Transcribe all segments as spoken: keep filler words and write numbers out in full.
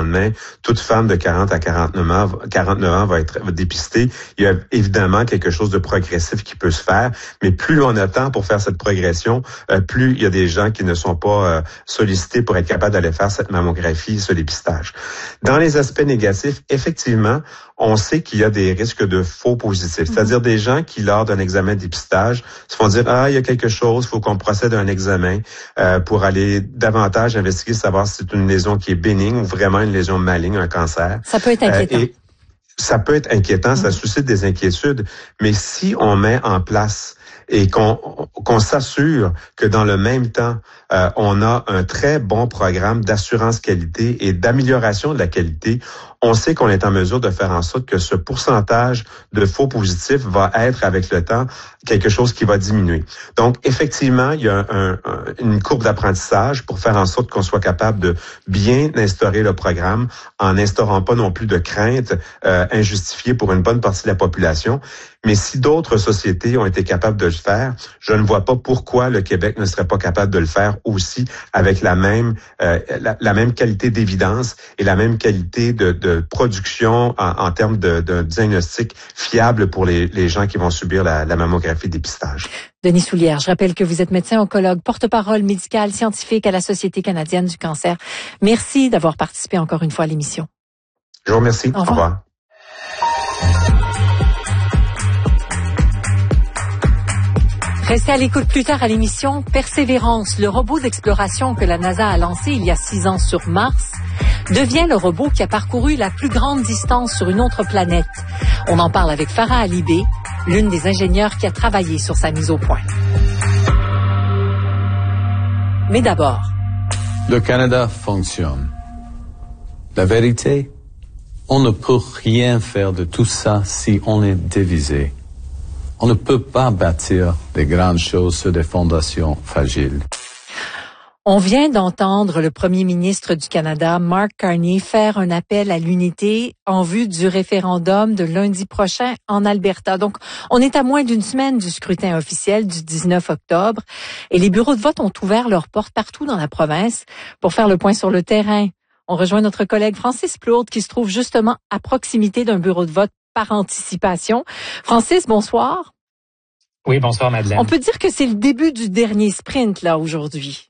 lendemain, toute femme de quarante à quarante-neuf ans, quarante-neuf ans va être dépistée. Il y a évidemment quelque chose de progressif qui peut se faire, mais plus on attend pour faire cette progression, euh, plus il y a des gens qui ne sont pas euh, sollicités pour être capables d'aller faire cette mammographie, ce dépistage. Dans les aspects négatifs, effectivement, on sait qu'il y a des risques de faux positifs, c'est-à-dire des gens qui, lors d'un examen de dépistage, se font dire « Ah, il y a quelque chose, il faut qu'on procède à un examen euh, pour aller davantage investiguer, savoir si c'est une lésion qui est bénigne ou vraiment une lésion maligne, un cancer. » Ça peut être inquiétant. Euh, et ça peut être inquiétant, ça suscite des inquiétudes, mais si on met en place et qu'on qu'on s'assure que dans le même temps, euh, on a un très bon programme d'assurance qualité et d'amélioration de la qualité, on sait qu'on est en mesure de faire en sorte que ce pourcentage de faux positifs va être, avec le temps, quelque chose qui va diminuer. Donc, effectivement, il y a un, un, une courbe d'apprentissage pour faire en sorte qu'on soit capable de bien instaurer le programme en n'instaurant pas non plus de craintes euh, injustifiées pour une bonne partie de la population. Mais si d'autres sociétés ont été capables de le faire, je ne vois pas pourquoi le Québec ne serait pas capable de le faire aussi avec la même euh, la, la même qualité d'évidence et la même qualité de, de production en, en termes de, de diagnostic fiable pour les, les gens qui vont subir la, la mammographie dépistage. Denis Soulière, je rappelle que vous êtes médecin oncologue, porte-parole médical scientifique à la Société canadienne du cancer. Merci d'avoir participé encore une fois à l'émission. Je vous remercie. Au revoir. Au revoir. Restez à l'écoute plus tard à l'émission Persévérance, le robot d'exploration que la NASA a lancé il y a six ans sur Mars, devient le robot qui a parcouru la plus grande distance sur une autre planète. On en parle avec Farah Alibé, l'une des ingénieures qui a travaillé sur sa mise au point. Mais d'abord, le Canada fonctionne. La vérité, on ne peut rien faire de tout ça si on est divisé. On ne peut pas bâtir des grandes choses sur des fondations fragiles. On vient d'entendre le premier ministre du Canada, Mark Carney, faire un appel à l'unité en vue du référendum de lundi prochain en Alberta. Donc, on est à moins d'une semaine du scrutin officiel du dix-neuf octobre et les bureaux de vote ont ouvert leurs portes partout dans la province pour faire le point sur le terrain. On rejoint notre collègue Francis Plourde qui se trouve justement à proximité d'un bureau de vote par anticipation. Francis, bonsoir. Oui, bonsoir Madeleine. On peut dire que c'est le début du dernier sprint là aujourd'hui.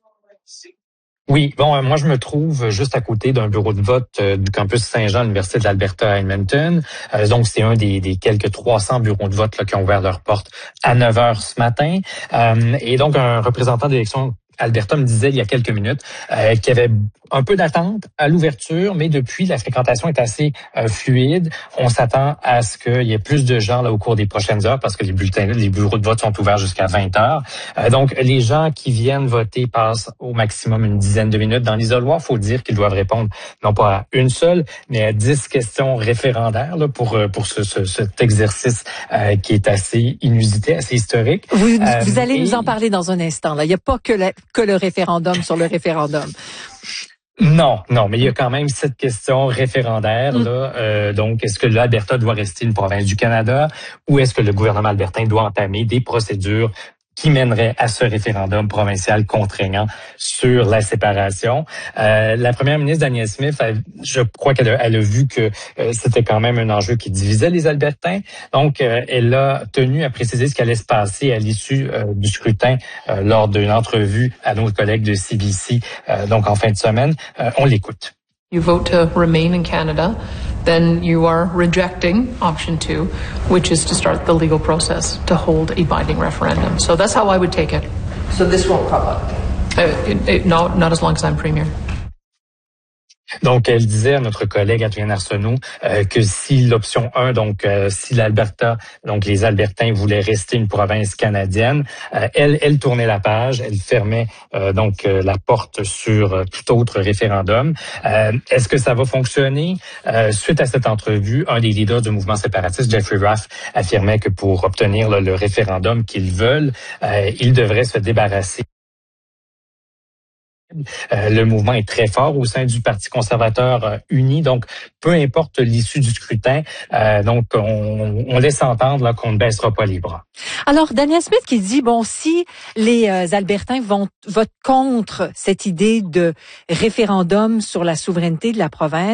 Oui, bon, euh, moi je me trouve juste à côté d'un bureau de vote euh, du campus Saint-Jean, l'Université de l'Alberta à Edmonton. Euh, donc c'est un des, des quelques trois cents bureaux de vote là, qui ont ouvert leurs portes à neuf heures ce matin. Euh, et donc un représentant d'élection Alberta me disait il y a quelques minutes euh, qu'il y avait un peu d'attente à l'ouverture, mais depuis, la fréquentation est assez euh, fluide. On s'attend à ce qu'il y ait plus de gens là au cours des prochaines heures parce que les bulletins, les bureaux de vote sont ouverts jusqu'à vingt heures. Euh, donc, les gens qui viennent voter passent au maximum une dizaine de minutes dans l'isoloir. Il faut dire qu'ils doivent répondre non pas à une seule, mais à dix questions référendaires là, pour pour ce, ce, cet exercice euh, qui est assez inusité, assez historique. Vous, euh, vous allez et... nous en parler dans un instant. Là, il n'y a pas que, la, que le référendum sur le référendum. Non, non, mais il y a quand même cette question référendaire là. Euh, donc, est-ce que l'Alberta doit rester une province du Canada ou est-ce que le gouvernement albertain doit entamer des procédures qui mènerait à ce référendum provincial contraignant sur la séparation. Euh, la première ministre Danielle Smith, elle, je crois qu'elle a, elle a vu que euh, c'était quand même un enjeu qui divisait les Albertains. Donc, euh, elle a tenu à préciser ce qui allait se passer à l'issue euh, du scrutin euh, lors d'une entrevue à nos collègues de C B C, euh, donc en fin de semaine. Euh, on l'écoute. You vote to remain in Canada, then you are rejecting option two, which is to start the legal process to hold a binding referendum. So that's how I would take it. So this won't crop up? Uh, it, it, no, not as long as I'm premier. Donc, elle disait à notre collègue Adrienne Arsenault euh, que si l'option un, donc euh, si l'Alberta, donc les Albertains voulaient rester une province canadienne, euh, elle, elle tournait la page, elle fermait euh, donc euh, la porte sur euh, tout autre référendum. Euh, est-ce que ça va fonctionner? Euh, suite à cette entrevue, un des leaders du mouvement séparatiste, Jeffrey Raff, affirmait que pour obtenir là, le référendum qu'ils veulent, euh, ils devraient se débarrasser. Euh, le mouvement est très fort au sein du Parti conservateur euh, uni, donc peu importe l'issue du scrutin, euh, donc on, on laisse entendre là, qu'on ne baissera pas les bras. Alors, Danielle Smith qui dit, bon, si les euh, Albertains vont votent contre cette idée de référendum sur la souveraineté de la province,